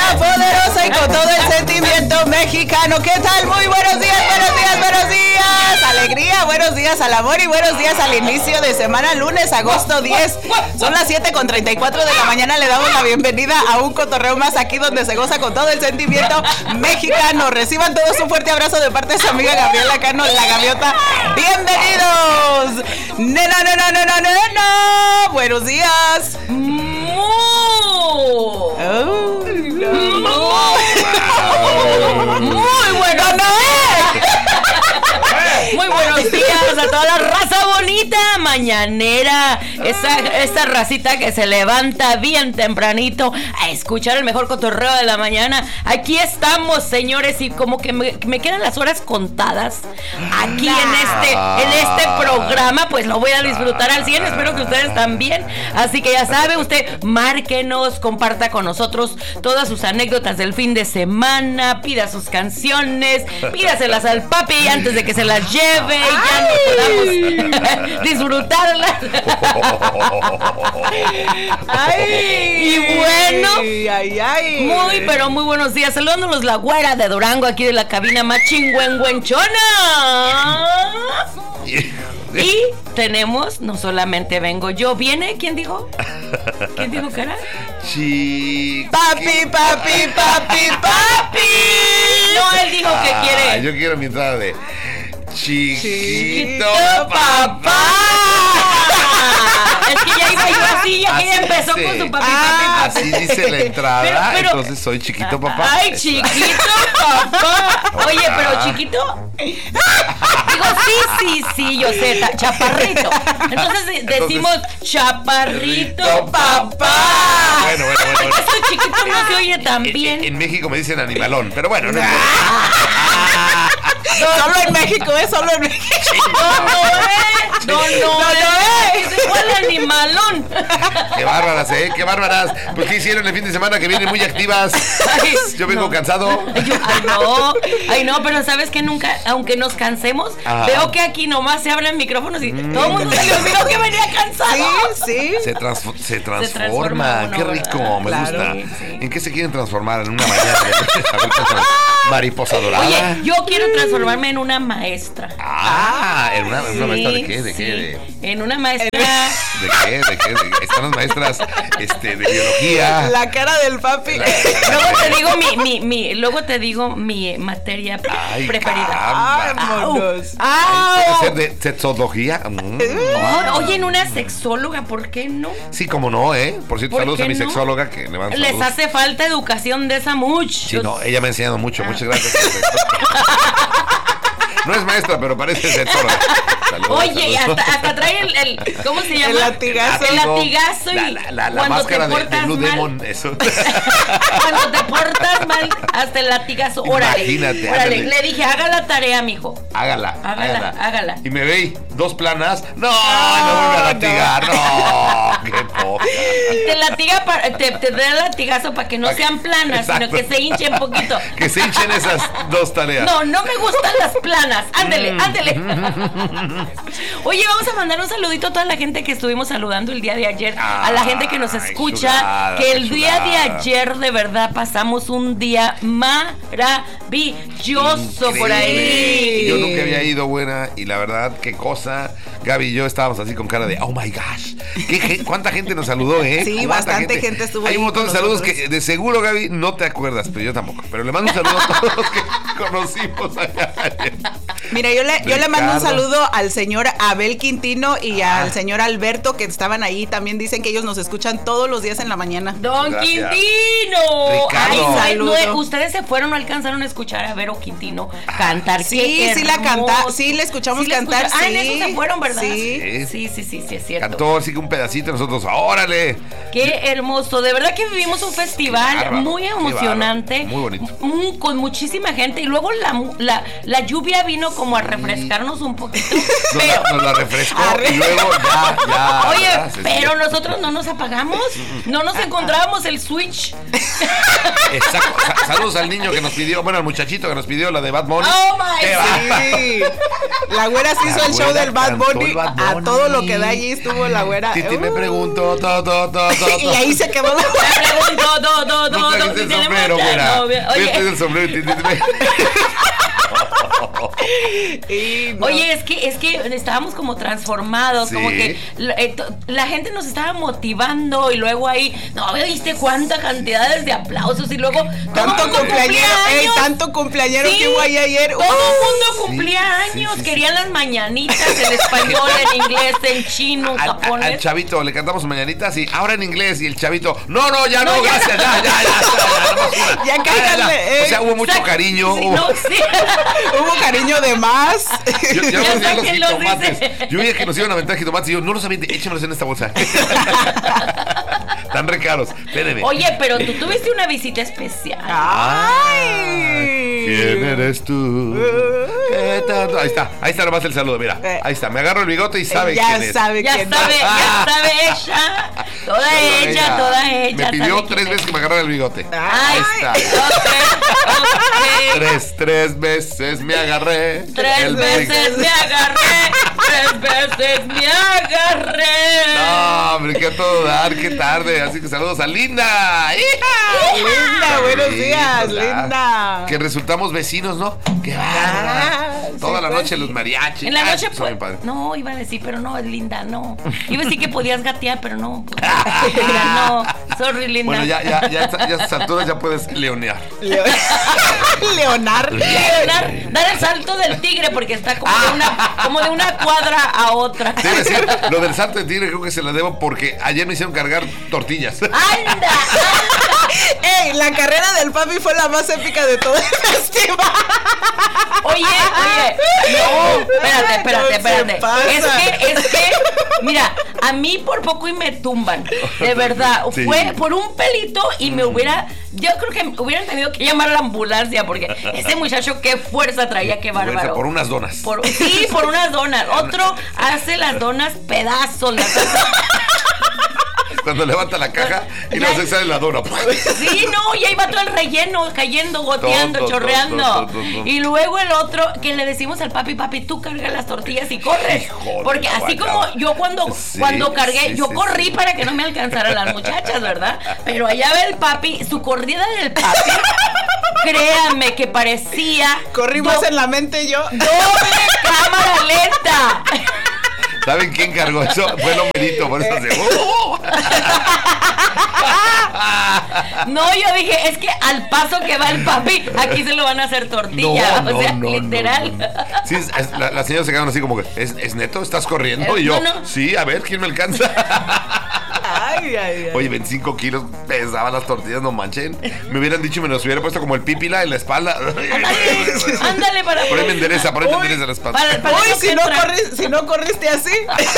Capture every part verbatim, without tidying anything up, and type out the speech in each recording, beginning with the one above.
la poderosa y con todo el sentimiento mexicano. ¿Qué tal? Muy buenos días, buenos días, buenos días. Alegría, buenos días al amor y buenos días al inicio de semana, lunes, agosto diez. Son las siete con treinta y cuatro de la mañana. Le damos la bienvenida a un cotorreo más aquí donde se goza con todo el sentimiento mexicano. Reciban todos un fuerte abrazo de parte de su amiga Gabriela Cano, la gaviota. ¡Bienvenidos! ¡Nena, nena, nena, nena! ¡Buenos días! ¡Mu! Oh, no. Muy buenos días. Muy buenos días a toda la raza bonita mañanera, esa, esa racita que se levanta bien tempranito a escuchar el mejor cotorreo de la mañana. Aquí estamos, señores, y como que me, me quedan las horas contadas aquí en este, en este programa, pues lo voy a disfrutar al cien. Espero que ustedes también. Así que ya sabe, usted márquenos, comparta con nosotros todas sus anécdotas del fin de semana, pida sus canciones, pídaselas al papi antes de que se las lleve y ya no podamos disfrutarlas. Ay, y bueno, ay, ay. muy pero muy buenos días. Saludándolos la güera de Durango, aquí de la cabina más chingüengüenchona. Y tenemos, no solamente vengo yo, ¿viene? ¿Quién dijo? ¿Quién dijo que era? Chiquito. Papi, papi, papi, papi. No, él dijo que Ah, quiere. yo quiero mi entrada de Chiquito, Chiquito papá. papá. Es que ya iba yo así, ya que ella empezó dice. con su papi, Ah, papi, papi. Así dice la entrada, Pero, pero- entonces soy Chiquito papá. Ay, chiquito papá. Oye, pero chiquito. Digo, sí, sí, sí, yo sé, ta- chaparrito. Entonces de- decimos chaparrito papá. Bueno, bueno, bueno, bueno. Eso chiquito no se oye tan En, bien. en México me dicen animalón, pero bueno, no Solo en México, es solo en México. No, no es. No, no, No, no es. ¿Cuál animalón? Qué bárbaras, ¿eh? Qué bárbaras. Pues, ¿qué hicieron el fin de semana que vienen muy activas? Ay, Yo vengo no. cansado. Ay, yo- ay, no, ay no, pero sabes que nunca, aunque nos cansemos, Ajá. veo que aquí nomás se abren micrófonos y todo el mundo se le olvidó que venía cansado. Sí, sí. Se, transfo- se transforma, transforma uno, qué ¿verdad? rico, me Claro. gusta. Sí, sí. ¿En qué se quieren transformar? ¿En una mañana? Mariposa dorada. Oye, yo quiero transformarme en una maestra. Ah, ¿en una, en una Sí, maestra de qué? ¿De sí, qué? ¿De, En una maestra. de qué? ¿De qué? ¿De- Están las maestras este, de biología. La cara del papi. Luego te digo mi, mi, mi, luego te digo mi materia Ay, preferida. caramba. Vámonos. ¿Puede ser de sexología? Mm. Oh, oye, en una sexóloga, ¿por qué no? Sí, como no, ¿eh? Por cierto, ¿Por saludos qué a mi no? sexóloga que le van Les saludos. hace falta educación de esa mucho. Sí, no, ella me ha enseñado mucho, muchas gracias. No es maestra, pero parece sexóloga. Saludos, Oye, y saludos. hasta, hasta trae el, el, ¿cómo se llama? El latigazo. El latigazo y La, la, la, la cuando máscara te de, de portas Blue mal, Demon, eso. cuando te portas mal, hasta el latigazo, órale. Imagínate, Órale, ándale. le dije, haga la tarea, mijo. Hágala, Hágala, hágala. Y me ve dos planas. No, no vuelve a latigar. No, qué poca. Te latiga, para, te, te da el latigazo para que no Pa' que- sean planas, sino Exacto. que se hinchen poquito. Que se hinchen esas dos tareas. No, no me gustan las planas. Ándele, Mm. ándele. Oye, vamos a mandar un saludito a toda la gente que estuvimos saludando el día de ayer. A la gente que nos Ay, escucha. chulada, que el qué día de chulada. ayer de verdad pasamos un día maravilloso por ahí. Yo nunca había ido, buena, y la verdad, qué cosa. Gaby y yo estábamos así con cara de, oh my gosh. ¿Qué, gen- ¿Cuánta gente nos saludó, eh? Sí, ¿Cuánta bastante gente estuvo Hay ahí un montón con de saludos nosotros. que de seguro, Gaby, no te acuerdas, pero yo tampoco. Pero le mando un saludo a todos los que conocimos allá. Mira, yo le, yo le mando un Ricardo. saludo al señor Abel Quintino y al señor Alberto que estaban ahí. También dicen que ellos nos escuchan todos los días en la mañana. Don Gracias. Quintino. Ricardo. Ay, no, Saludo. no, ustedes se fueron, no alcanzaron a escuchar a Vero Quintino cantar. Sí, Qué sí la canta, hermoso. sí le escuchamos Sí la cantar, escucha- Ah, en sí. eso se fueron, ¿verdad? Sí. Sí, sí, sí, sí, es cierto. Cantó así que un pedacito, nosotros, órale. Qué hermoso, de verdad que vivimos un festival Qué bárbaro, muy qué emocionante, bárbaro, muy bonito. mm, con muchísima gente y luego la, mu- la, la lluvia vino como a refrescarnos un poquito, Nos, pero, la, nos la refrescó Arre. y luego ya, ya. oye, ya, se- pero nosotros no nos apagamos, no nos encontrábamos el switch. Exacto. Sa- saludos al niño que nos pidió, bueno, al muchachito que nos pidió la de Bad Bunny. Oh my Qué God. bárbaro. Sí. La güera sí La hizo el show güera del Bad cantó Bunny. el Bad A Bunny. todo lo que da allí estuvo la güera. Titi me Uh. preguntó, todo, todo, todo, todo. Y ahí se quedó la Me pregunto, do, do, do, No do, trajiste si el tenemos sombrero, güera. No, oye. Este es el sombrero. Y no. Oye, es que es que estábamos como transformados, Sí. como que la, eh, to- la gente nos estaba motivando y luego ahí, no, ¿viste cuántas cantidades de aplausos? Y luego Tanto todo el mundo cumpleañero, cumplía ey, años. tanto cumpleañero Sí, que hubo ahí ayer. Todo el mundo Sí, cumplía sí, años, sí, sí. querían las mañanitas en español, en inglés, en chino, Al, al- al japonés. chavito le cantamos mañanitas y ahora en inglés. Y el chavito, no, no, ya no, No, ya gracias, no. ya, ya, ya. ya, ya, nomás una. Ya Ah, cáiganle, ya. eh. O sea, hubo mucho O sea, cariño. sí, hubo- no, sí. Hubo cariño de más. Yo, yo Ya no sé los quién los jitomates. dice. Yo veía que nos iban a aventar jitomates y yo, no los aviente, échemelos en esta bolsa. Están re caros. Espérenme. Oye, pero tú tuviste una visita especial. Ay. ¿Quién eres tú? ¿Qué tanto? Ahí está, ahí está nomás el saludo, mira. Eh. Ahí está, me agarro el bigote y sabe ya quién es. sabe Ya quién sabe, es. ya sabe ella. Toda Toda ella, toda ella. Me pidió sabe quién tres es. veces que me agarrara el bigote. Ay. Ahí está. Ok, ok. Tres, tres veces me agarré. Tres el veces me agarré, tres veces me agarré. No, hombre, que a todo dar, qué tarde. Así que saludos a Linda. ¡Hija! Linda, buenos días, Linda. Linda. Que resultamos vecinos, ¿no? Qué Ah, bárbaro. sí, Toda la pues, noche sí. los mariachis. En la Ah, noche, son bien pues, padres. no, iba a decir, pero no, es linda, no. Iba a decir que podías gatear, pero no. Linda, no. Sorry, linda. Bueno, ya, ya, ya, ya a estas alturas ya puedes leonear. Leo- Leonardo. Dar, dar el salto del tigre porque está como de una, como de una cuadra a otra. Te iba a decir, lo del salto de tigre creo que se la debo porque ayer me hicieron cargar tortillas. ¡Anda! Ey, la carrera del papi fue la más épica de todo el festival. Oye, oye, no, espérate, espérate, No se espérate. pasa. Es que, es que, mira, a mí por poco y me tumban, de verdad. Sí. Fue por un pelito y me hubiera, yo creo que hubieran tenido que llamar a la ambulancia porque ese muchacho qué fuerza traía, qué bárbaro. Por unas donas. Por- sí, por unas donas. Otro hace las donas pedazos, las hace- Cuando levanta la caja y Ya- no se sale la dona. Sí, no, y ahí va todo el relleno cayendo, goteando, Todo, todo, chorreando. todo, todo, todo. Y luego el otro que le decimos al papi, papi, tú carga las tortillas y corres. Híjole, Porque la así guayaba. como yo cuando, Sí, cuando cargué, sí, yo sí, corrí sí. para que no me alcanzaran las muchachas, ¿verdad? Pero allá ve el papi, su corrida del papi, créanme que parecía Corrí do- más en la mente yo. doble cámara lenta. ¿Saben quién cargó eso? Fue el homerito, por eso se. ¡Oh! No, yo dije, es que al paso que va el papi, aquí se lo van a hacer tortilla. No, o sea, no, no, literal. no, no. Sí, es- es- la, la señora se quedaron así como que, ¿es, es neto? ¿Estás corriendo? Eh, Y yo, no, no. sí, a ver, ¿quién me alcanza? Ay, ay, ay. Oye, veinticinco kilos pesaban las tortillas, no manchen. Me hubieran dicho y me los hubiera puesto como el pípila en la espalda. Ándale, ándale para. Por ahí me endereza, por ahí me Uy, endereza la espalda. para- para- Uy, eso si que no, entra. corri- si no corriste así.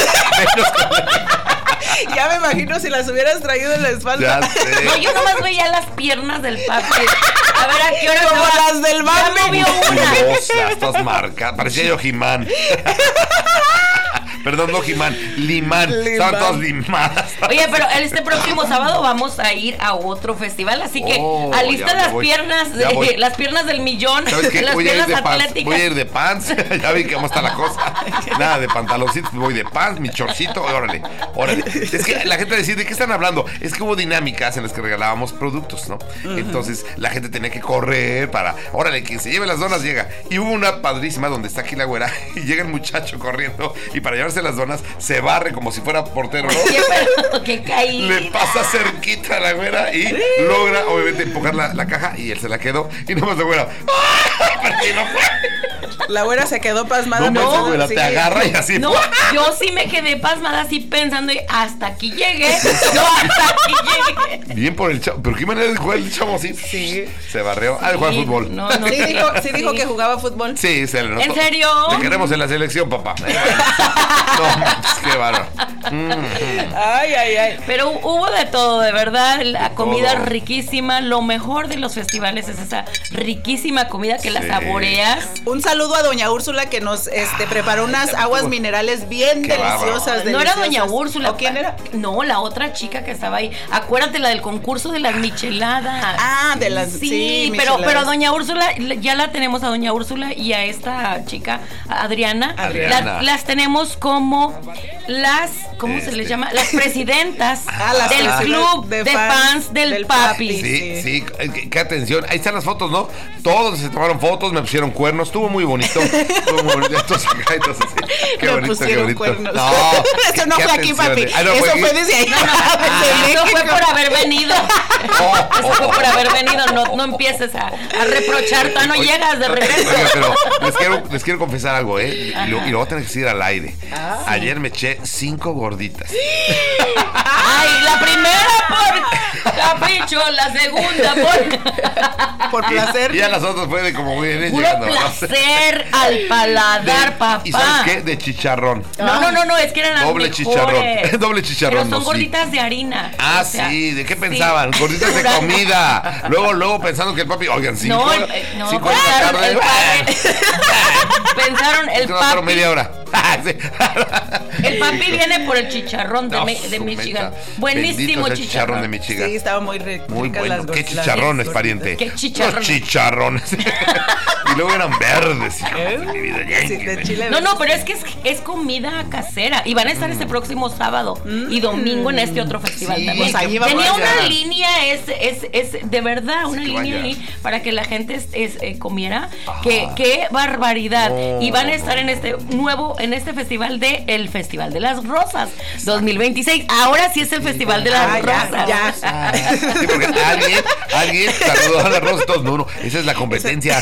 Ya me imagino si las hubieras traído en la espalda. Ya sé. No, yo nomás veía las piernas del papi. A ver a qué hora Como se va? las del Ya Bambi. movió una. Musculosas, todas marcas. Parecía yo Jimán. Perdón, no Jimán, Limán. Limán. Estaban todas limadas. Oye, pero este próximo sábado vamos a ir a otro festival, así que Oh, alista ya me las voy. piernas, Ya de- voy. las piernas del millón, ¿Sabes qué? las Voy a ir piernas de pants. atléticas. Voy a ir de pants. Ya vi que cómo está la cosa. Nada de pantaloncitos, voy de pants, mi chorcito. Órale, órale. Es que la gente decide, ¿de qué están hablando? Es que hubo dinámicas en las que regalábamos productos, ¿no? Entonces la gente tenía que correr para, órale, quien se lleve las donas llega. Y hubo una padrísima donde está aquí la güera y llega el muchacho corriendo y para llevarse las donas se barre como si fuera portero, ¿no? Oye, pero qué caída. Le pasa cerquita a la güera y logra, obviamente, empujar la, la caja y él se la quedó. Y nomás la güera, ¡ah! Pero sí, no fue. La güera se quedó pasmada. No, pensando, güera, sí. te agarra y así. No, yo sí me quedé pasmada así pensando y hasta aquí llegué. No, hasta aquí llegué. Bien por el chavo. ¿Pero qué manera de jugar el chavo así? Sí. Se barreó. Ah, de jugar Sí, fútbol. No, no. Sí dijo, sí dijo que jugaba fútbol. Sí, se le notó. ¿En serio? Te queremos en la selección, papá. Eh, bueno. No, manches, qué bárbaro. Ay, ay, ay. Pero hubo de todo, de verdad. La De comida todo. riquísima. Lo mejor de los festivales es esa riquísima comida que la Sí. saboreas. Un saludo a doña Úrsula que nos este, preparó unas aguas minerales bien Qué bárbaro. deliciosas, No era deliciosas. doña Úrsula. ¿O quién era? No, la otra chica que estaba ahí. Acuérdate la del el concurso de las micheladas. Ah, de las Sí, sí, pero, micheladas. pero a doña Úrsula, ya la tenemos a doña Úrsula y a esta chica, Adriana, Adriana. la- las tenemos como las, ¿cómo se les Este. llama? Las presidentas Ah, las del presidentas club de de, fans fans, del, del papi. papi. Sí, Sí. sí, eh, qué, qué atención. Ahí están las fotos, ¿no? Todos se tomaron fotos, me pusieron cuernos, estuvo muy bonito. Estuvo muy bonito. Entonces, entonces, sí, qué Me bonito, qué pusieron bonito. cuernos. No, Eso no qué fue aquí, atención, papi. eh. Ah, no, Eso aquí. fue desde allá. desde Eso fue México. por haber venido. Oh, Eso fue por haber venido. No, no empieces a, a reprochar, no Oye, llegas de regreso. Oiga, pero les quiero, les quiero confesar algo, ¿eh? Y lo, y lo voy a tener que decir al aire. Ah. Ayer me eché cinco gorditas. Ay, la primera por capricho, la segunda por Por placer. Y a las otras fue de como muy bien puro llegando, ¿no? placer al paladar, papá. ¿Y sabes qué? De chicharrón. No, no, no, no, es que eran las Doble mejores. chicharrón. Doble chicharrón, Pero son no, sí. gorditas de harina. Ah, o sea, sí, ¿de qué sí. pensaban? Gorditas de Pura- comida. Luego, luego pensando que el papi, oigan, cinco, No, el- eh, no, cinco de la pensaron tarde. el padre. Pensaron el Es que no, pero papi. media hora. Sí. El papi viene por el chicharrón de, No, Me- de su Michigan. meta. Buenísimo Bendito sea el chicharrón de chicharrón. Michigan. Sí, estaba muy rico. Muy bueno. ¿Qué chicharrones, las pariente? ¿Qué chicharrones? Los chicharrones. Y luego eran verdes. hijo de mi vida, ¿Eh? Sí, de chile. No, no, pero es que es, es comida casera. Y van a estar este próximo sábado y domingo en este otro festival Sí, también. pues ahí que vamos. Tenía vaya. una línea, es, es, es de verdad, una que línea vaya. ahí para que la gente es, es, eh, comiera. Que, qué barbaridad. No, y van a no, estar en este nuevo, en este festival de el Festival de las Rosas dos mil veintiséis. Ahora sí es el Festival de las Ah, ya, Rosas. ya. Sí, porque alguien, alguien saludó a la Rosa y todos. No, no, esa es la competencia.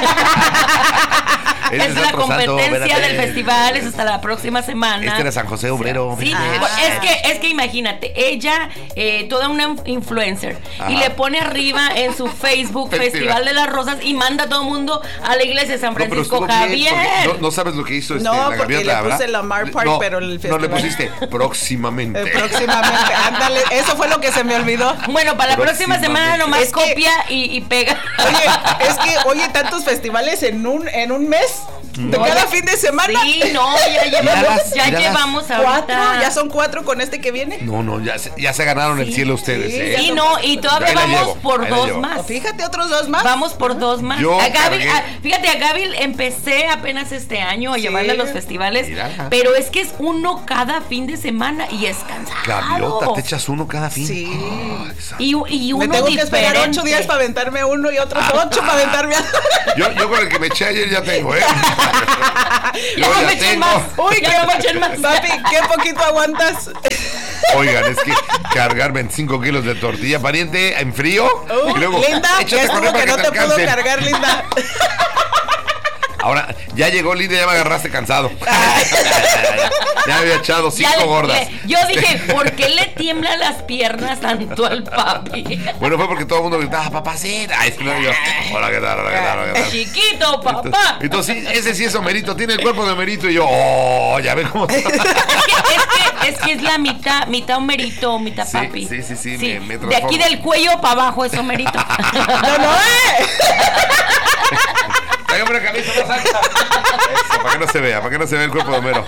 Ese Es la otro santo, competencia espérate. del festival, es hasta la próxima semana. Este era San José Obrero. Sí, Ah. pues, es que es que imagínate, ella, eh, toda una influencer, Ajá. y le pone arriba en su Facebook Festival. Festival de las Rosas y manda a todo el mundo a la iglesia de San No, pero Francisco estuvo bien, Javier. porque No, no sabes lo que hizo este, No, la porque gaviota, le ¿verdad? puse Lamar Park, no, pero el No le festival. pusiste próximamente. Eh, próximamente, ándale, eso fue lo que se me olvidó. Bueno, para la próxima semana nomás Es que- copia y, y pega. Oye, es que, oye, tantos festivales en un, en un mes, de No, cada ya- fin de semana. Sí, no, ya llevamos, Míralas, ya míralas. llevamos ahorita. Cuatro, ya son cuatro con este que viene. No, no, ya se, ya se ganaron el cielo ustedes. sí, ¿eh? Sí, no, y todavía Ahí la vamos llevo, por ahí la dos llevo. más. Fíjate, otros dos más. Vamos por dos más. Yo A Gaby, cargué- a- fíjate, a Gaby empecé apenas este año a Sí. llevarle a los festivales, Mira. pero es que es uno cada fin de semana y es cansado. Gaviota, te echas uno cada fin. Sí. Ay, esa- Y, y uno Me tengo que esperar diferente. ocho días para aventarme uno y otros ocho para aventarme otro. Yo, yo con el que me eché ayer ya tengo, ¿eh? Ya Yo no ya me echen tengo. más. Uy, Ya no me echen más. Papi, qué poquito aguantas. Oigan, es que cargar veinticinco kilos de tortilla, pariente, en frío. Uh, y luego, Linda, échate ya a estuvo correr que para no te pudo alcancen. cargar, Linda. Ahora, ya llegó Linda, ya me agarraste cansado. Ya me había echado Ya cinco le- gordas. le- yo dije, ¿por qué le tiemblan las piernas tanto al papi? Bueno, fue porque todo el mundo gritaba, papacita. Ay, no, yo, hola, ¿qué tal? Hola, ¿qué tal? Hola, ¿qué tal? Chiquito, papá. Entonces, sí, ese sí es Homerito, tiene el cuerpo de Homerito. Y yo, oh, ya ven cómo está. Es que, es que, es que es la mitad, mitad Homerito, mitad Sí, papi. sí, sí, sí, me- me de aquí transformo. del cuello para abajo es Homerito. No, no, eh. Tráigame una camisa más alta. Eso, para que no se vea, para que no se vea el cuerpo de Homero.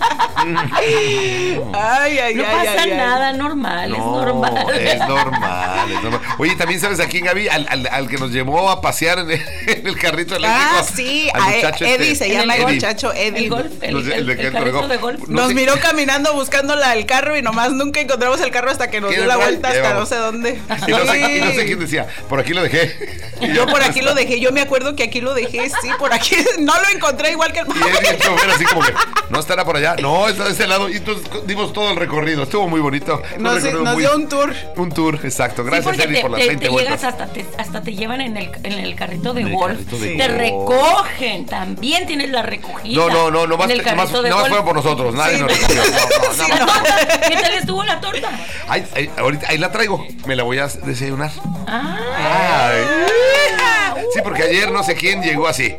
Ay, ay, No ay, pasa ay, ay. nada, normal, es normal. Es normal, es normal. Oye, también sabes a quién, Gaby, al, al, al que nos llevó a pasear en el, en el carrito eléctrico. Ah, sí, al a muchacho Eddie, este, se En llama el el golf. muchacho Eddie. El golf, el, No sé, el- el de el que carrito entregó. de golf. No Nos sé- miró caminando buscándola el carro y nomás nunca encontramos el carro hasta que nos dio ¿Quién la trae? vuelta Ahí hasta vamos. no sé dónde. Y no, sé, y no sé Sí. quién decía, por aquí lo dejé. Y Yo por aquí lo dejé, yo me acuerdo que aquí lo dejé, sí, por aquí no lo encontré igual que el Y Eddie el chofer así como que, ¿no estará por allá? No, está de ese lado. Y entonces dimos todo el recorrido. Estuvo muy bonito. Un Nos, recorrido nos muy- dio un tour. Un tour, exacto. Sí, Gracias, porque Eddie, te, por las te- veinte te llegas vueltas. hasta te, hasta te llevan en el, en el carrito de En el golf. carrito de Te golf. recogen, también tienes la recogida. No, no, no, nomás, en el nomás, carrito de nomás golf. fueron por nosotros. Nadie Sí. nos recogió. No, no, Sí, nada no. más. ¿Qué tal estuvo la torta? Ay, ay, ahorita, ahí la traigo. Me la voy a desayunar. Ah, Ay. Sí, porque ayer no sé quién llegó así.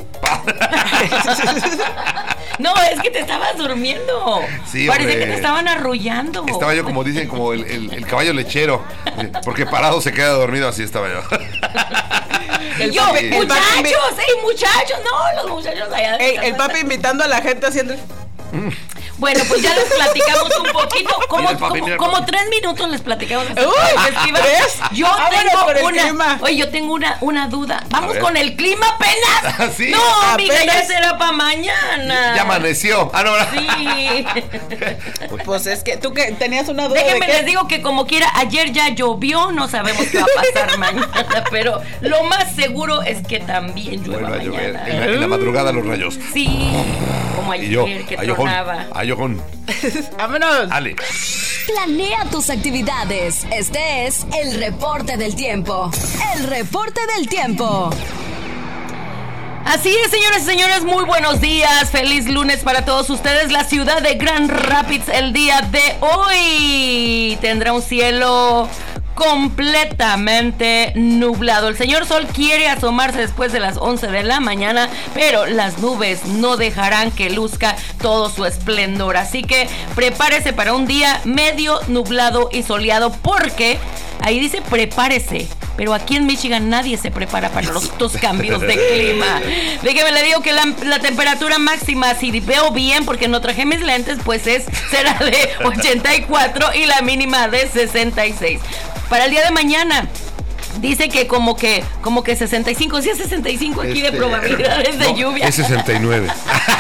no, es que te estabas durmiendo. Sí, Parecía hombre. que te estaban arrullando. Estaba yo como dicen, como el, el- el caballo lechero. Porque parado se queda dormido, así estaba yo. El Yo, papi- el papi muchachos, invi- ey, muchachos, no, los muchachos allá. Ey, el papi invitando a la gente haciendo. Bueno, pues ya les platicamos un poquito, como, como, como tres minutos les platicamos. Uy, ¿ves? Yo ah, tengo bueno, una, clima. oye, yo tengo una, una duda. ¿Vamos con el clima apenas? ¿Sí? No, amiga, ¿Apenas? ya será para mañana. Ya amaneció. Ah, no, no. Sí. Pues es que tú que tenías una duda. Déjenme de les digo que como quiera, ayer ya llovió, no sabemos qué va a pasar mañana, pero lo más seguro es que también llueva Vuelve a llover. mañana. En la, en la madrugada los rayos. Sí, como Y yo, ayer que ayojón, tronaba. ayojón. Vámonos. Ale. Planea tus actividades. Este es el reporte del tiempo. El reporte del tiempo. Así es, señores y señores, muy buenos días. Feliz lunes para todos ustedes. La ciudad de Grand Rapids el día de hoy tendrá un cielo completamente nublado. El señor Sol quiere asomarse después de las once de la mañana, pero las nubes no dejarán que luzca todo su esplendor. Así que prepárese para un día medio nublado y soleado, porque ahí dice prepárese, pero aquí en Michigan nadie se prepara para los, estos cambios de clima. Déjeme le digo que la, la temperatura máxima, si veo bien, porque no traje mis lentes, pues es será de ochenta y cuatro y la mínima de sesenta y seis. Para el día de mañana dice que como que como que sesenta y cinco, sí es sesenta y cinco aquí este, de probabilidades de no, lluvia. Es sesenta y nueve.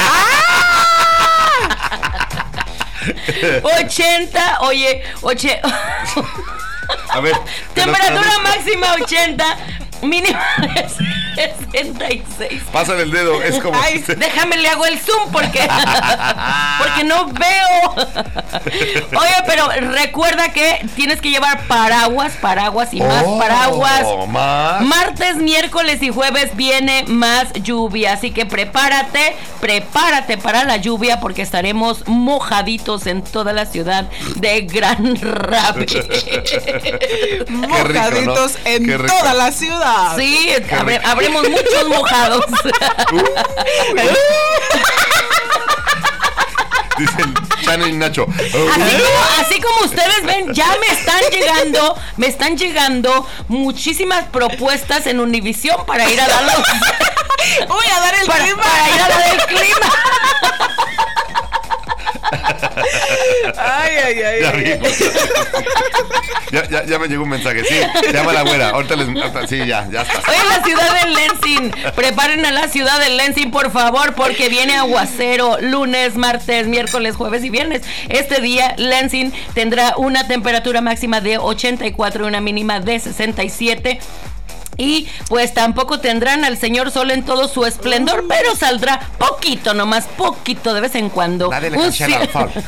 ochenta, oye, oye. A ver. Temperatura máxima ochenta, mínima de sesenta y seis. Pásale el dedo, es como. Ay, déjame le hago el zoom porque porque no veo. Oye, pero recuerda que tienes que llevar paraguas, paraguas y más oh, paraguas. Más. Martes, miércoles y jueves viene más lluvia, así que prepárate, prepárate para la lluvia porque estaremos mojaditos en toda la ciudad de Grand Rapids. Mojaditos rico, ¿no? En Qué toda rico. La ciudad. Sí, habre, habremos muchos mojados. Uh, Dicen Chano y Nacho. Así como, así como ustedes ven, ya me están llegando, me están llegando muchísimas propuestas en Univisión para ir a dar los, voy a dar el para, clima. Para ir a dar el clima. Ay, ay, ay. Ya, ay. ya, ya, ya me llegó un mensaje. Sí, llama a la güera. Ahorita les. Ahorita, sí, ya, ya está. Hoy en la ciudad de Lansing. Preparen a la ciudad de Lansing, por favor, porque viene aguacero lunes, martes, miércoles, jueves y viernes. Este día, Lansing tendrá una temperatura máxima de ochenta y cuatro y una mínima de sesenta y siete. Y pues tampoco tendrán al señor Sol en todo su esplendor, pero saldrá poquito, nomás poquito de vez en cuando. Nadie le cancela al Sol.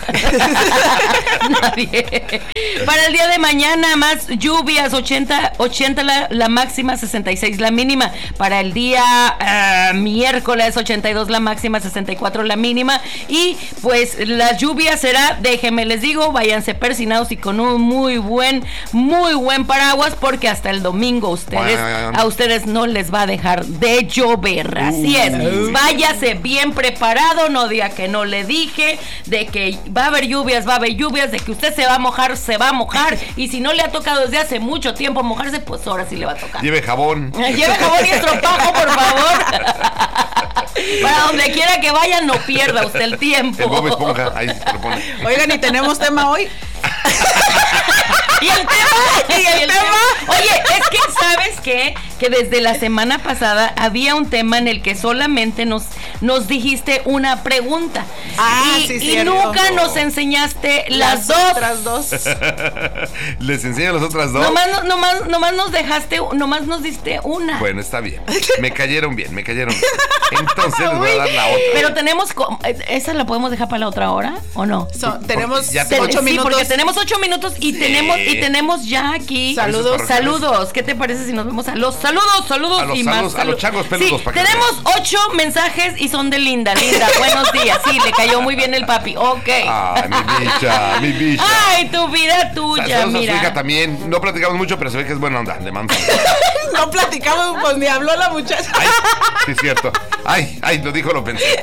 Nadie. Para el día de mañana, más lluvias, ochenta, ochenta la, la máxima, sesenta y seis la mínima. Para el día uh, miércoles, ochenta y dos la máxima, sesenta y cuatro la mínima. Y pues la lluvia será, déjenme les digo, váyanse persinados y con un muy buen, muy buen paraguas, porque hasta el domingo ustedes... a ustedes no les va a dejar de llover, así es, váyase bien preparado, no diga que no le dije, de que va a haber lluvias, va a haber lluvias, de que usted se va a mojar, se va a mojar, y si no le ha tocado desde hace mucho tiempo mojarse, pues ahora sí le va a tocar. Lleve jabón. Lleve jabón y estropajo, por favor. Para donde quiera que vaya, no pierda usted el tiempo. El Bob Esponja, ahí se lo pone. Oigan, ¿y tenemos tema hoy? ¿Y el tema? ¿Y el, el tema? tema? Oye, es que, ¿sabes qué? Que desde la semana pasada había un tema en el que solamente nos, nos dijiste una pregunta. Ah, y, sí, y cierto. nunca nos enseñaste las, las dos. Otras dos. Les enseño las otras dos. Nomás, no, nomás, nomás nos dejaste, nomás nos diste una. Bueno, está bien. Me cayeron bien, me cayeron bien. Entonces les voy a dar la otra. Pero tenemos, ¿esa la podemos dejar para la otra hora o no? So, tenemos ya ocho sí, minutos. Porque tenemos ocho minutos y sí. tenemos y tenemos ya aquí saludos, saludos. ¿Qué te parece si nos vemos a los saludos, saludos a los y saludos, más? A los changos peludos. Sí, para tenemos ocho mensajes y son de Linda, Linda. Buenos días. Sí, le cayó muy bien el papi. Ok. Ay, mi bicha, mi bicha. Ay, tu vida tuya, saludos mira. A su hija también. No platicamos mucho, pero se ve que es buena onda. Le mando. No platicamos, pues ni habló la muchacha. Ay, sí, es cierto. Ay, ay, lo dijo, lo pensé.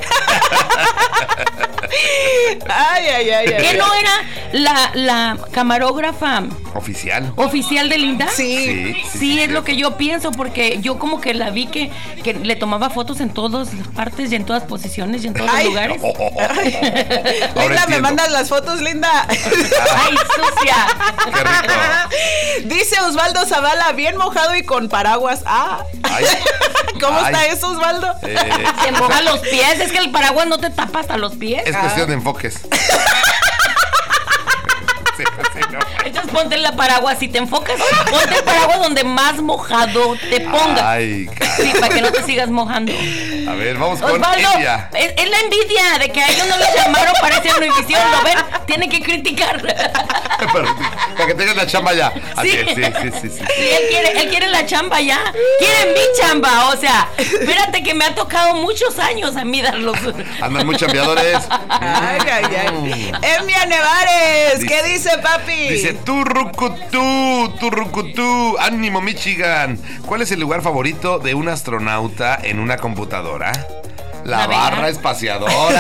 Ay, ay, ay, ay. ¿Qué no era la, la camarógrafa Oficial. oficial de Linda? Sí. Sí, Sí, sí, es sí. lo que yo pienso, porque yo como que la vi que, que le tomaba fotos en todas partes y en todas posiciones y en todos Ay. los lugares. Oh, oh, oh. Ahora Linda, me entiendo. mandas las fotos, Linda. ¡Ay, sucia! Qué rico. Dice Osvaldo Zavala, bien mojado y con paraguas. Ah. Ay. ¿Cómo Ay. está eso, Osvaldo? Eh, Se moja los pies, es que el paraguas no te tapa hasta los pies. es cuestión de enfoques. Sí, sí, no. Entonces ponte la paraguas, si te enfocas, ponte el paraguas donde más mojado te pongas. Ay, Sí, para que no te sigas mojando. a ver, vamos con Osvaldo, ella. es, es la envidia de que a ellos no les llamaron para esa Univisión, ¿lo ven? Tienen que criticar. Para, para que tengas la chamba ya. Así Sí. es, sí, sí, sí, sí. Sí, él quiere, él quiere la chamba ya. Quiere mi chamba, o sea, espérate que me ha tocado muchos años a mí darlos. Andan muy chambeadores. Ay, ay, ay. Emia Nevares, ¿qué dice, papi? Dice Turrucutú, Turrucutú, ánimo Michigan. ¿Cuál es el lugar favorito de un astronauta en una computadora? La Navegar. barra espaciadora.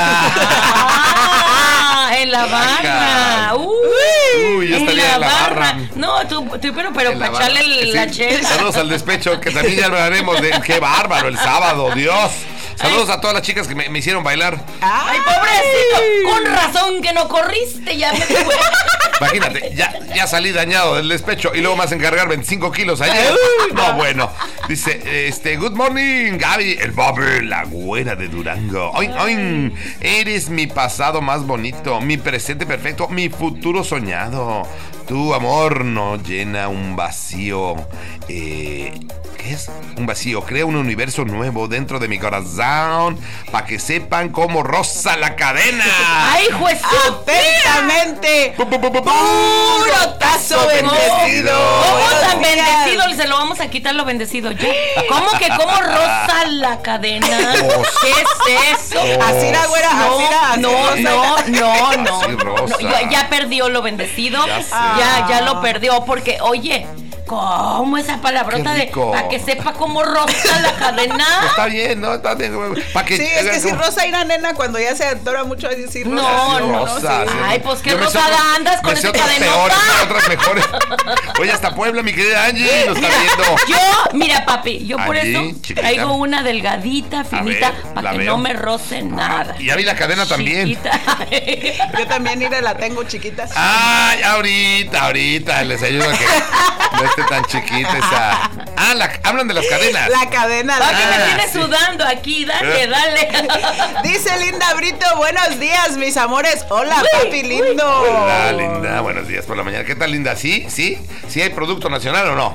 Ah, en la barra. Uy, Uy, yo en estaría la, en la barra. barra. No, tú, tú pero, pero En la para echarle barra. el- la Sí. chela. Saludos al despecho, que también ya hablaremos de qué bárbaro el sábado, Dios. Saludos a todas las chicas que me, me hicieron bailar. Ay, pobrecito. Con razón que no corriste, ya me fue. Imagínate, ya, ya salí dañado del despecho y luego me hacen cargar veinticinco kilos ayer. No, bueno. Dice, este, good morning, Gaby, el Bobby, la güera de Durango. Oin, oin, eres mi pasado más bonito, mi presente perfecto, mi futuro soñado. Tu amor no llena un vacío. Eh, ¿Qué es? Un vacío. Crea un universo nuevo dentro de mi corazón para que sepan cómo roza la cadena. Ay, juez. Atentamente. Pu, pu, pu, pu, pu. Puro tazo bendecido. ¿Cómo Buenos tan días. bendecido? Se lo vamos a quitar lo bendecido. Yo, ¿cómo que cómo roza la cadena? ¿Qué es eso? Así era, güera, No, así era, así no, rosa no, era. no, no, Así rosa. no, ya, ya perdió lo bendecido. Ya sé. Ya, ya lo perdió porque, oye, ¿cómo esa palabrota Qué de rico. para que sepa cómo roza la cadena? Está bien, ¿no? Está bien. Para que, Sí, es que si Rosa y la nena cuando ya se atora mucho es decir No, Rosa. no, Rosa, sí. sí. Ay, pues qué Yo me sé rosada otras- andas con me sé ese otras cadenota. peores, me sé otras mejores. Oye, hasta Puebla, mi querida Angie, nos está viendo. Yo, mira, papi, yo por Angie, eso chiquita. traigo una delgadita, finita, ver, para la que veo. no me roce nada. Y ya vi la cadena también. Chiquita. Yo también, mira, la tengo chiquita. Ay, ahorita, ahorita les ayudo a que no esté tan chiquita esa. Ah, la- hablan de las cadenas. La cadena. Va la que me Ah, tienes sí. sudando aquí, dale, dale. Dice Linda Brito, buenos días, mis amores. Hola, papi lindo. Hola, Linda, buenos días por la mañana. ¿Qué tal, Linda? ¿Sí? ¿Sí? ¿Sí hay producto nacional o no?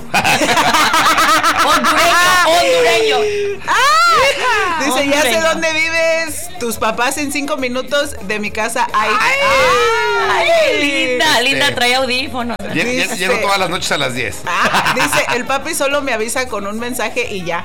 Hondureño, hondureño. Dice, ya sé Hondureño. dónde vives. Tus papás en cinco minutos de mi casa. Ay, Ay, linda, Este. linda, trae audífonos. Lle- lle- Dice- Llego todas las noches a las diez. Ah, dice, el papi solo me avisa con un mensaje y ya.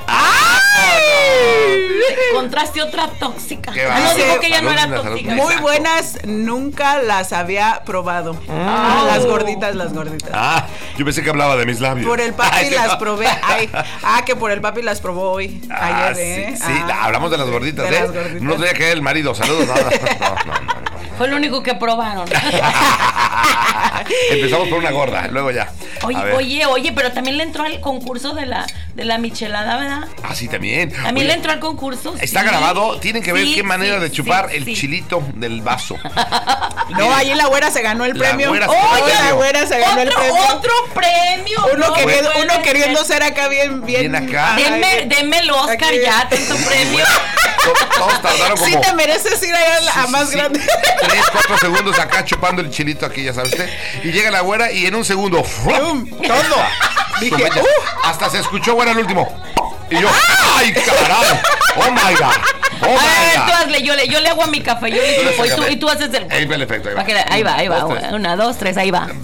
Encontraste otra tóxica. Qué Ah, no, bárbaro. dijo que ella no Salud, era linda, salud. tóxica. Muy Exacto. buenas, nunca las había probado. Ah, las gorditas, las gorditas. Ah, yo pensé que hablaba de mis labios. Por el papi Ay, las no. probé. Ay, ah, que por el papi las probó hoy. Ah, Ayer, ¿eh? sí, sí, Ah, hablamos de las gorditas, de ¿eh? las gorditas. No traía que caer el marido. Saludos. No, no, no, no, no. Fue lo único que probaron. Empezamos por una gorda, luego ya. A Oye, ver. oye, oye, pero también le entró al concurso de la, de la michelada, ¿verdad? Ah, sí, también. También Oye, le entró al concurso. Está sí. grabado, tienen que ver Sí, qué manera sí, de chupar sí, el sí. chilito del vaso. No, allí la güera se ganó el La premio. güera se ganó el Oye, la premio. güera se ganó el Otro, premio. otro premio. Uno, No queriendo, puede uno ser. queriendo ser acá bien, bien. Bien acá. Ay, Denme, denme el Oscar Aquí. ya, tanto premio. To- Todos tardaron como Sí te mereces ir allá a la- a sí, más sí, grande. Tres, cuatro segundos acá chupando el chilito aquí, ya sabe usted. Y llega la güera y en un segundo ¡frum! Todo. Dije, Pues vaya, uh, hasta se escuchó güera el último. Y yo, ¡ay, caray! ¡Oh, my God! ¡Oh, A ver, my tú God! hazle, yo le, yo le hago a mi café, yo le Tú le chupo y haces tú, café. y tú haces el. Ahí va el efecto, ahí va. Pa' que la- ahí va, ahí va. Dos, tres. Una, dos, tres, ahí va.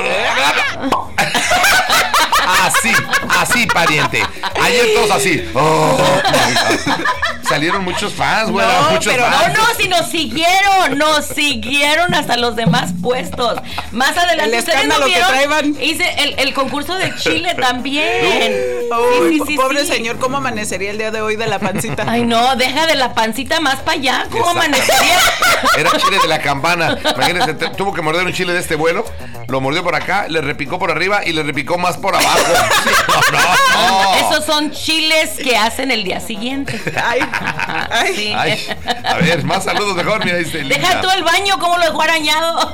Así, así, pariente. Ayer todos así. Oh, my God. Salieron muchos fans, güera, No, muchos pero fans. No, no, si nos siguieron, nos siguieron hasta los demás puestos. Más adelante, El ustedes no escándalo que vieron, traían. hice el, el concurso de Chile también. Uy, sí, sí, pobre sí. señor, ¿cómo amanecería el día de hoy de la pancita? Ay, no, deja de la pancita más para allá. ¿Cómo amanecería? Era chile de la campana. Imagínense, te- tuvo que morder un chile de este vuelo. Lo mordió por acá, le repicó por arriba y le repicó más por abajo. Sí, no, no. Esos son chiles que hacen el día siguiente. Ay, Ajá, ay. sí. Ay, a ver, más saludos mejor. Mira, dice Deja Linda. tú el baño, ¿cómo lo dejó arañado?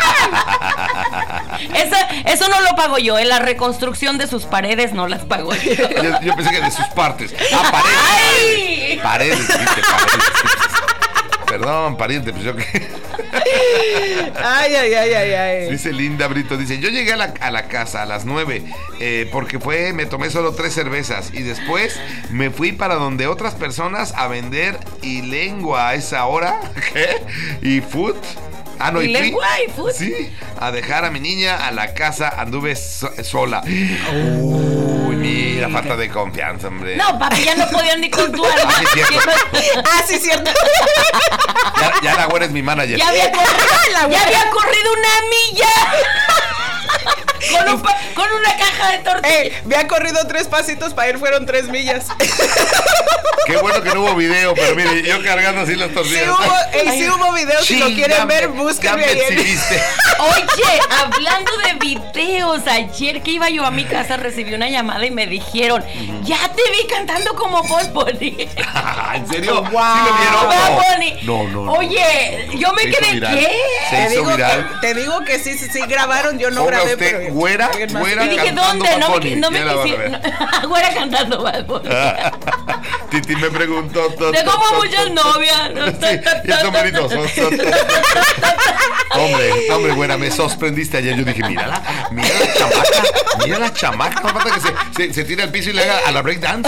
Eso, eso no lo pago yo, en la reconstrucción de sus paredes no las pago yo. Yo, yo pensé que de sus partes. Ah, paredes. ¡Ay! Paredes, dice, paredes. Perdón, pariente, pues yo que. Ay, ay, ay, ay, ay. Dice Linda Brito, dice, yo llegué a la, a la casa a las nueve eh, porque fue, me tomé solo tres cervezas y después me fui para donde otras personas a vender y lengua a esa hora, ¿qué? Y food. Ah, no, ¿Y y fui- lengua y food? Sí, a dejar a mi niña a la casa, anduve so- sola. Uy, mira, falta de confianza, hombre. No, papi, ya no podían ni con tu alma. Ah, sí, cierto. Ah, sí, cierto. Ya, ya la güera es mi manager. Ya había corrido, ya había corrido una milla. Con, un pa- con una caja de tortillas. Ey, me ha corrido tres pasitos, para ir fueron tres millas. Qué bueno que no hubo video, pero mire, yo cargando así las Sí tortillas. hubo, ey, sí hubo videos, si lo Sí, quieren ya ver, me- búsquenme ya me ahí en- exhibiste. Oye, hablando de videos, ayer que iba yo a mi casa recibí una llamada y me dijeron, ya te vi cantando como Bad Bunny. ¿En serio? Wow. ¿Sí lo vieron? Bad Bunny. No, no, no. Oye, yo me Se hizo quedé, viral. ¿qué? Se Te hizo digo, viral. que, te digo que sí, sí, sí grabaron, yo no Ponga grabé, usted, pero güera, alguien más. güera. Y dije, cantando ¿dónde? No Bad me, Bunny. quisi- no me Ya la van a quisieron. Güera cantando Bad Bunny. Titi me preguntó. to, to, Tengo to, muchas to, novias. Sí, y el sombrerito. so, so, to, to, to. Hombre, hombre, güera, me sorprendiste ayer. Yo dije, mírala, mira la chamaca, mira la chamaca. No falta que se, se, se tire al piso y le haga a la breakdance.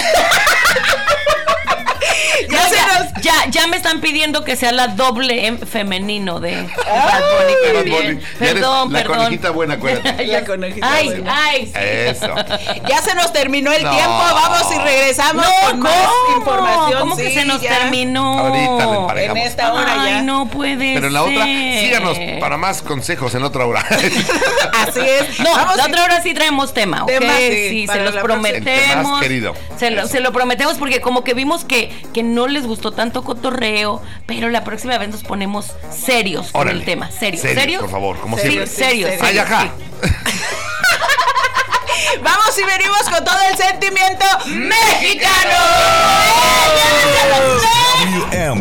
Ya, Ya se ya, nos- ya, ya me están pidiendo que sea la doble en femenino de Bad Bunny Bad también. Bunny. Ya eres Perdón, la perdón. conejita buena, acuérdate. La conejita Ay, buena. ay, sí. Eso. Ya se nos terminó el No. tiempo, vamos y regresamos No, con más ¿cómo? información. ¿Cómo que Sí, se nos ya. terminó? Ahorita le emparejamos. En esta hora Ay, ya. no puede Pero en la otra, ser. síganos para más consejos en la otra hora. Así es. No, Vamos la y- otra hora sí traemos tema, ¿ok? Tema, sí, sí, para se los la próxima. El tema prometemos. más querido. Se lo, Eso. se lo prometemos porque como que vimos que, que no les gustó tanto cotorreo, pero la próxima vez nos ponemos serios con Órale. el tema. Serios, Serios, serios. por favor, como Sí, siempre. serios, Serios. Ay, serios, ajá. sí. Vamos y venimos con todo el sentimiento mexicano. W M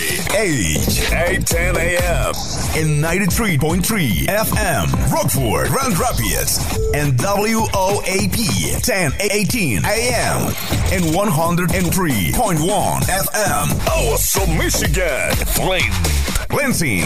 J H eight ten A M and ninety-three point three F M Rockford, Grand Rapids, and W O A P ten eighteen A M and one hundred three point one F M Awesome Michigan, Flint, Lansing,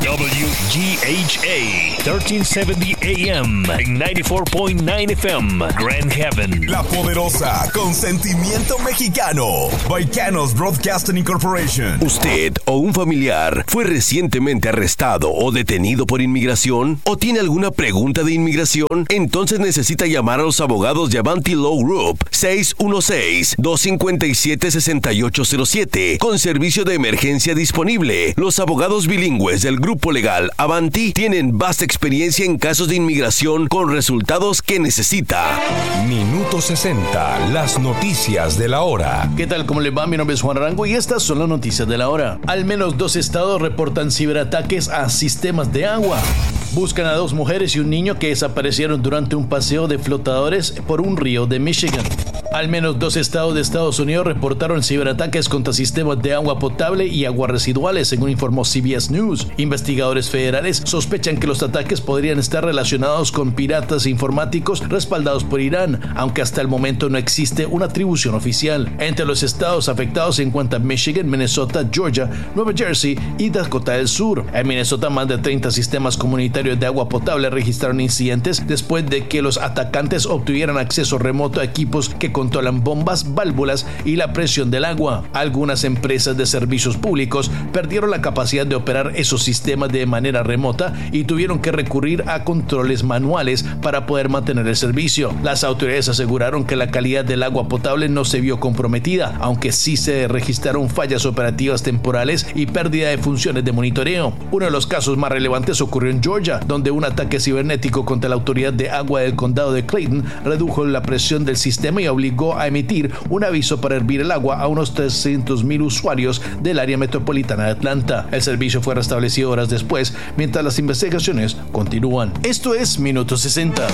W G H A thirteen seventy A M and ninety-four point nine F M Grand Haven. La Poderosa con sentimiento mexicano, Baicanos Broadcasting Incorporation. ¿Usted o un familiar fue recientemente arrestado o detenido por inmigración? ¿O tiene alguna pregunta de inmigración? Entonces necesita llamar a los abogados de Avanti Law Group seis uno seis, dos cinco siete, seis ocho cero siete con servicio de emergencia disponible. Los abogados bilingües del grupo legal Avanti tienen vasta experiencia en casos de inmigración con resultados que necesita. Minuto sesenta, las noticias de la hora. ¿Qué tal? ¿Cómo le va? Mi nombre es Juan Arango y estas son las noticias de la hora. Al menos dos estados reportan ciberataques a sistemas de agua. Buscan a dos mujeres y un niño que desaparecieron durante un paseo de flotadores por un río de Michigan. Al menos dos estados de Estados Unidos reportaron ciberataques contra sistemas de agua potable y agua residuales, según informó C B S News. Investigadores federales sospechan que los ataques podrían estar relacionados con piratas informáticos respaldados por Irán, aunque hasta el momento no existe una atribución oficial. Entre los estados afectados se encuentran Michigan, Minnesota, Georgia, Nueva Jersey y Dakota del Sur. En Minnesota, más de treinta sistemas comunitarios de agua potable registraron incidentes después de que los atacantes obtuvieran acceso remoto a equipos que controlan bombas, válvulas y la presión del agua. Algunas empresas de servicios públicos perdieron la capacidad de operar esos sistemas de manera remota y tuvieron que recurrir a controles manuales para poder mantener el servicio. Las autoridades aseguraron que la calidad del agua potable no se vio comprometida, aunque sí se registraron fallas operativas temporales y pérdida de funciones de monitoreo. Uno de los casos más relevantes ocurrió en Georgia, donde un ataque cibernético contra la autoridad de agua del condado de Clayton redujo la presión del sistema y obligó obligó a emitir un aviso para hervir el agua a unos trescientos mil usuarios del área metropolitana de Atlanta. El servicio fue restablecido horas después, mientras las investigaciones continúan. Esto es Minuto sesenta.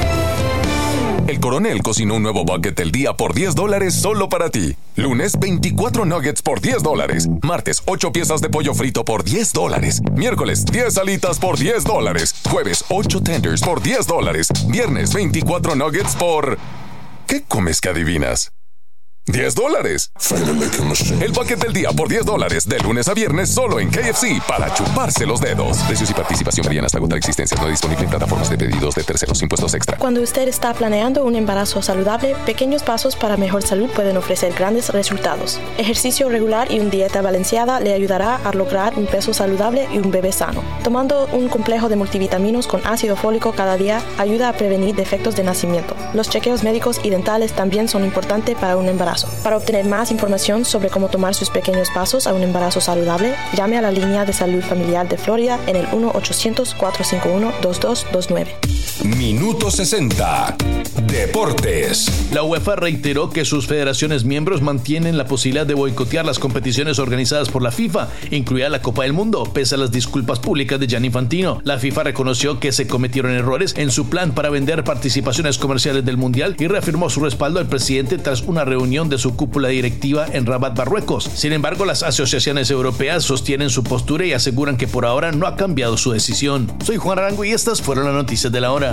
El Coronel cocinó un nuevo bucket del día por diez dólares solo para ti. Lunes, veinticuatro nuggets por diez dólares. Martes, ocho piezas de pollo frito por diez dólares. Miércoles, diez alitas por diez dólares. Jueves, ocho tenders por diez dólares. Viernes, veinticuatro nuggets por... ¿Qué comes que adivinas? diez dólares. El bucket del día por diez dólares de lunes a viernes solo en K F C para chuparse los dedos. Precios y participación varían hasta agotar existencias. No disponible en plataformas de pedidos de terceros. Impuestos extra. Cuando usted está planeando un embarazo saludable, pequeños pasos para mejor salud pueden ofrecer grandes resultados. Ejercicio regular y una dieta balanceada le ayudará a lograr un peso saludable y un bebé sano. Tomando un complejo de multivitaminos con ácido fólico cada día ayuda a prevenir defectos de nacimiento. Los chequeos médicos y dentales también son importantes para un embarazo. Para obtener más información sobre cómo tomar sus pequeños pasos a un embarazo saludable, llame a la línea de salud familiar de Florida en el uno ochocientos, cuatro cinco uno, dos dos dos nueve. Minuto sesenta. Deportes. La UEFA reiteró que sus federaciones miembros mantienen la posibilidad de boicotear las competiciones organizadas por la FIFA, incluida la Copa del Mundo, pese a las disculpas públicas de Gianni Infantino. La FIFA reconoció que se cometieron errores en su plan para vender participaciones comerciales del Mundial y reafirmó su respaldo al presidente tras una reunión de su cúpula directiva en Rabat, Marruecos. Sin embargo, las asociaciones europeas sostienen su postura y aseguran que por ahora no ha cambiado su decisión. Soy Juan Arango y estas fueron las noticias de la hora.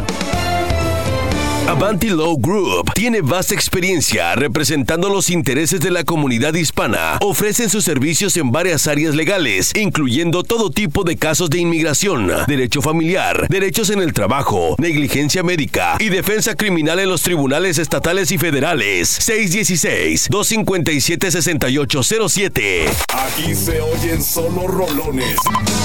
Avanti Law Group tiene vasta experiencia representando los intereses de la comunidad hispana. Ofrecen sus servicios en varias áreas legales, incluyendo todo tipo de casos de inmigración, derecho familiar, derechos en el trabajo, negligencia médica y defensa criminal en los tribunales estatales y federales. seis uno seis, dos cinco siete, seis ocho cero siete. Aquí se oyen solo rolones.